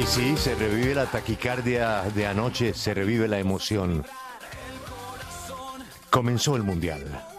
Y sí, se revive la taquicardia de anoche, se revive la emoción. Comenzó el Mundial.